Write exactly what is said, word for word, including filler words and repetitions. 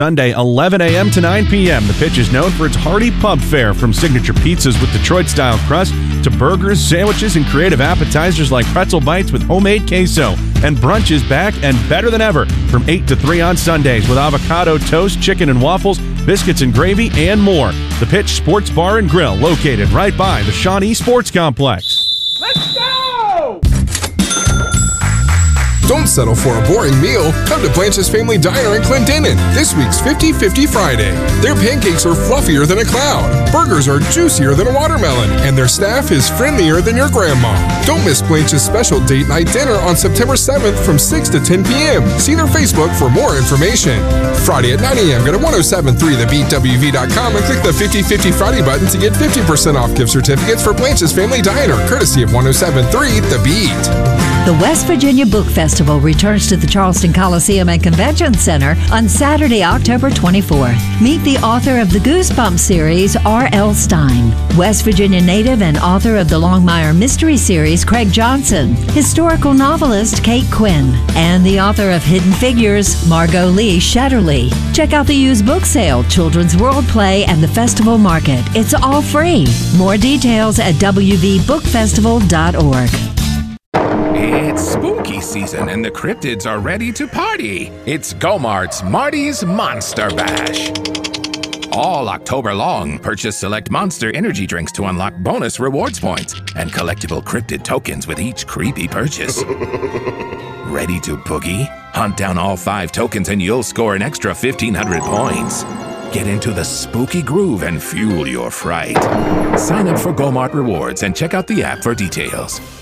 Sunday, eleven a.m. to nine p.m. The Pitch is known for its hearty pub fare, from signature pizzas with Detroit-style crust to burgers, sandwiches, and creative appetizers like pretzel bites with homemade queso. And brunch is back and better than ever from eight to three on Sundays with avocado toast, chicken and waffles, biscuits and gravy, and more. The Pitch Sports Bar and Grill, located right by the Shawnee Sports Complex. Let's go! Don't settle for a boring meal. Come to Blanche's Family Diner in Clendenin this week's fifty fifty Friday. Their pancakes are fluffier than a cloud, burgers are juicier than a watermelon, and their staff is friendlier than your grandma. Don't miss Blanche's special date night dinner on September seventh from six to ten p.m. See their Facebook for more information. Friday at nine a.m. Go to ten seventy-three the beat w v dot com and click the fifty fifty Friday button to get fifty percent off gift certificates for Blanche's Family Diner, courtesy of ten seventy-three The Beat. The West Virginia Book Festival returns to the Charleston Coliseum and Convention Center on Saturday, October twenty-fourth. Meet the author of the Goosebumps series, R L. Stein, West Virginia native and author of the Longmire Mystery series, Craig Johnson, historical novelist Kate Quinn, and the author of Hidden Figures, Margot Lee Shetterly. Check out the used book sale, Children's World Play, and the festival market. It's all free. More details at w v book festival dot org. It's spooky season and the cryptids are ready to party. It's Go-Mart's Marty's Monster Bash. All October long, purchase select Monster energy drinks to unlock bonus rewards points and collectible cryptid tokens with each creepy purchase. Ready to boogie? Hunt down all five tokens and you'll score an extra fifteen hundred points. Get into the spooky groove and fuel your fright. Sign up for Go-Mart Rewards and check out the app for details.